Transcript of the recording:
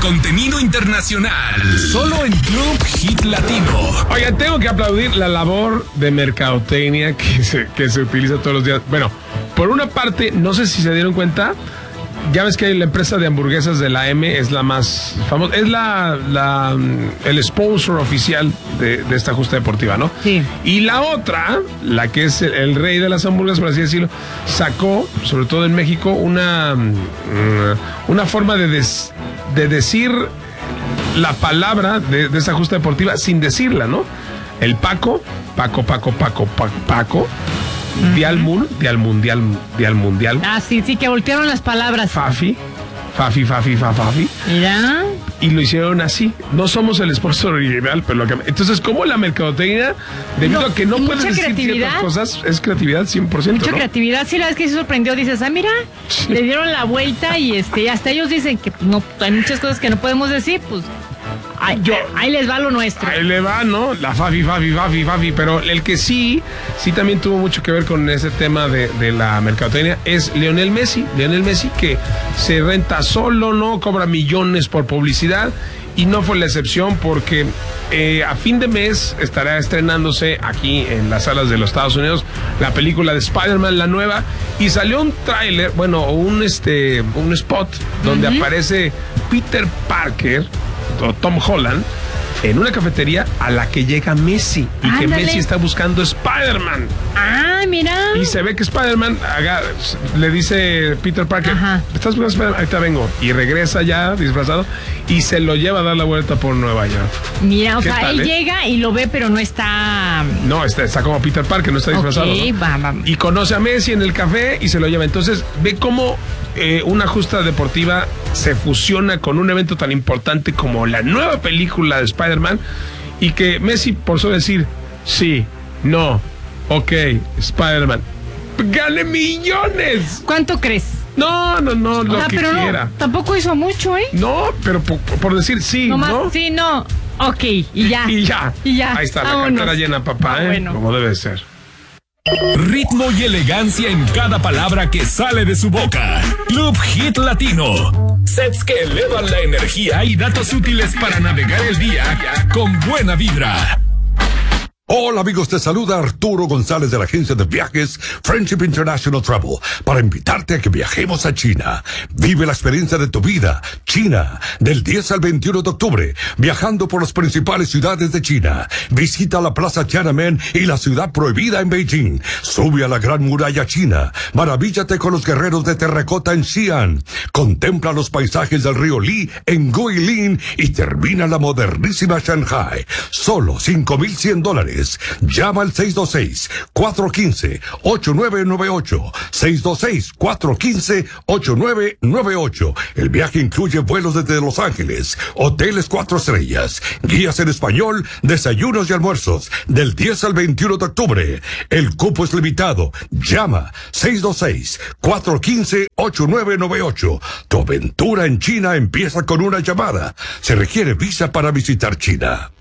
contenido internacional. Solo en Club Hit Latino. Oigan, tengo que aplaudir la labor de mercadotecnia que se utiliza todos los días. Bueno, por una parte, no sé si se dieron cuenta, ya ves que la empresa de hamburguesas de la M es la más famosa, es el sponsor oficial de esta justa deportiva, ¿no? Sí. Y la otra, la que es el rey de las hamburguesas, por así decirlo, sacó, sobre todo en México, una forma de decir la palabra de esta justa deportiva sin decirla, ¿no? El Paco. Dial Mundial. Ah, sí, que voltearon las palabras. Fafi. Mira. Y lo hicieron así. No somos el sponsor original, pero entonces, ¿cómo la mercadotecnia, debido a que no puedes decir ciertas cosas, es creatividad 100%, mucha ¿no? creatividad. Sí, la vez que se sorprendió, dices, mira, le dieron la vuelta y hasta ellos dicen que no, hay muchas cosas que no podemos decir, pues. Ahí les va lo nuestro. Ahí le va, ¿no? La Fafi. Pero el que sí también tuvo mucho que ver con ese tema de la mercadotecnia es Lionel Messi. Lionel Messi, que se renta solo, ¿no? Cobra millones por publicidad. Y no fue la excepción porque a fin de mes estará estrenándose aquí en las salas de los Estados Unidos la película de Spider-Man, la nueva. Y salió un tráiler, un spot donde aparece Peter Parker o Tom Holland en una cafetería a la que llega Messi y que Messi está buscando Spider-Man. Ah, mira. Y se ve que Spider-Man le dice Peter Parker, ¿estás buscando Spider-Man? Ahorita vengo. Y regresa ya disfrazado y se lo lleva a dar la vuelta por Nueva York. Mira, o sea, él llega y lo ve, pero no está... No, está como Peter Parker, no está disfrazado. Okay, ¿no? va. Y conoce a Messi en el café y se lo lleva. Entonces, ve cómo una justa deportiva se fusiona con un evento tan importante como la nueva película de Spider-Man, y que Messi, por solo decir sí, no, ok, Spider-Man, gane millones. ¿Cuánto crees? No, lo que quiera. No, tampoco hizo mucho, ¿eh? No, pero por decir sí, nomás, ¿no? Sí, no, ok, y ya. Y ya. Ahí está, la cartera llena, papá, bueno. Como debe ser. Ritmo y elegancia en cada palabra que sale de su boca. Club Hit Latino. Sets que elevan la energía y datos útiles para navegar el día con buena vibra. Hola amigos, te saluda Arturo González de la agencia de viajes Friendship International Travel para invitarte a que viajemos a China. Vive la experiencia de tu vida. China, del 10 al 21 de octubre, viajando por las principales ciudades de China. Visita la Plaza Tiananmen y la ciudad prohibida en Beijing. Sube a la Gran Muralla China. Maravíllate con los guerreros de terracota en Xi'an. Contempla los paisajes del río Li en Guilin y termina la modernísima Shanghai. Solo $5,100. Llama al 626-415-8998. 626-415-8998. El viaje incluye vuelos desde Los Ángeles, hoteles 4 estrellas, guías en español, desayunos y almuerzos, del 10 al 21 de octubre. El cupo es limitado. Llama 626-415-8998. Tu aventura en China empieza con una llamada. Se requiere visa para visitar China.